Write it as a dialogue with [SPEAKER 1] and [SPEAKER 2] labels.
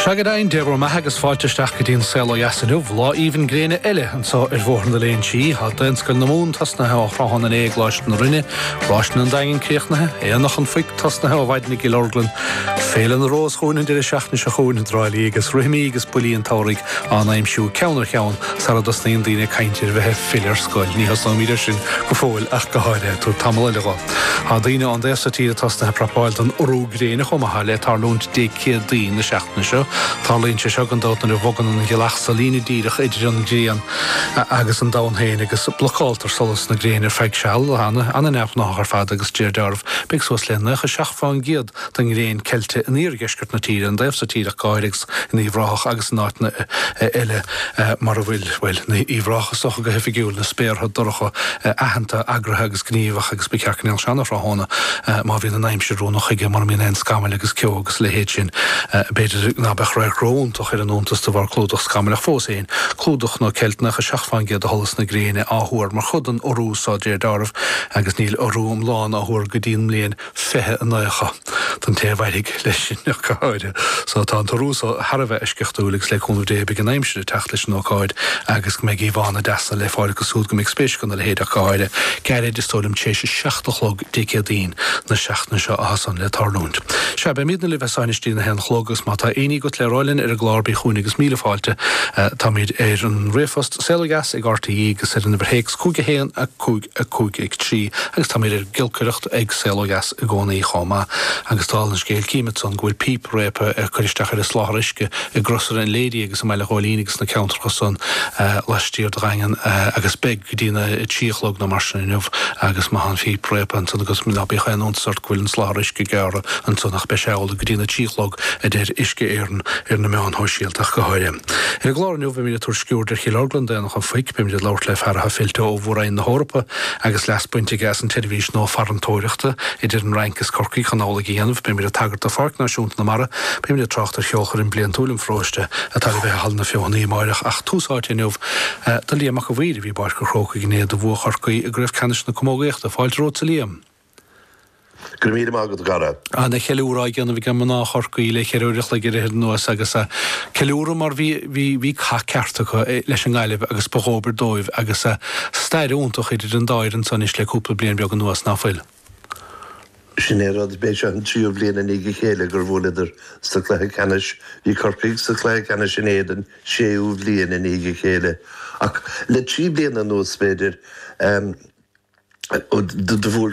[SPEAKER 1] Shagadain Deborah Mahagas Falterstach Gedin Selo Yasanov, Law even Grene Elle, and so it wore the lane she had then skull the moon, Tasna Frahan and egg lost in Rinne, Roshan and dying Kirchna, Eanach and Fick, Tasna Widniki Lorglan, Fail in the Rose Horn and the Shachna Shahon and Draligas, Remigas, Bully and Taurik, Anheim Shoe, Kellner Cown, Saradastin Dina Kaintir, Vehe Filler Skull, Nihasam Midershin, Kufol, Akahade, to Tamalago. Hadina on the Sati Tasna Propiled and Uru Grene, Homahale, Tarlunt, Deke Dean, the Shachna. Tarlín sé segan dát na bhogan an gilach salína díach idir an gréan agus an dawn agus blocáltar solas na gréan feig seall anna nef nachar fad agus tíirdarf big sos lenne a seach fáin giad den gréan celte in íirgeisgurt na tír an daif sa tíach gáirigs in íhrách agus náitna eile mar bhfuil na íhrách socha go hefigiúil na spéirtha dorcha ahananta agrathe agus gníomhach agus becercnéil seanna frá hána má bhí na naimse rónach ige mar mín ein scamal agus ceog agus le héit sin beidir na bechraig róntoch ar an óntas de bhar clúdach scamalach fós éin. Clúdach nó celtnach a seachfáin géad a holas na gréine áhuair mar chud an orú sá déirdarf agus níl orúm lán áhuair go dtíon mbliain fethe an naocha. Tan téhhaigh leis sin nach cáide. So tá an torúsa Harbheith isceachtúlagus le chunú dé be an aimsir techt leis nó cáid agus go méid íhána deasa le fáil go súd go méid spéis gan le héad a cáide. Ceir éidir stólim tééis seachtalog décéadín na seachna seo asan le tarlúnt. Se be míad na le bheitsáinistí na hen chlógus má tá éí go le roilinn ar a glárbaí chuúnigus míle fáilte tá míad ar an réfast Selogas ag RTE agus ar an bherhéics cúige héan a cúig ag trí agus tá míad ar gilcuireacht ag Selogas a gcónaí chomá agus tá an scéil cíimead son ghfuil píp répa ar chuiristeach ar is láthrisce i grosar an lédi agus a meile ghóilínigus na countercha son leistíir drangan agus beg go dtína tíochlog na marsinniuh agus má an píp répa an son agus mí nabí chain ónsart ghfuil an sláthrisce geara an son nach beseála go dtína tíochlog a déir isce éarn ar na meán hóisialtach go háire. Ar a glár nuh mí túr sciúr Hill Orgland nach an fic be mí láirt le feartha filte ó bhrain na Hórpa agus leas buinte gas an televís nó farantóireachta idir an rankas corcaí chanála géanamh be mí a tagart a farc náisiúnta na mara be mí trachtar cheochar in blian túlim fróiste a tal bheith hall na fionaí maireach ach túsáte nuh dá líamach a bhíri bhí bar go chróca gnéad a bhua charcaí a greibh canis na commógaíocht a fáilt rót sa líam.
[SPEAKER 2] Gurmíad mágad gara.
[SPEAKER 1] Na cheúrá gana bhí gan ná chorcaí le cheúireach le gur nuas agus a ceúra mar bhí ceartacha leis an gaiileh agus bogóbar dóibh agus a stairúntaach idir an dáir an san is le cúpla blian beag an nuas náfuil.
[SPEAKER 2] Sinérad béis an tríú bliana ige chéile gur bhfuilidir sa cléthe canis bhí corcaigh sa cléthe canis sin éan séú bliana ige chéile. Ach le trí bliana nuas féidir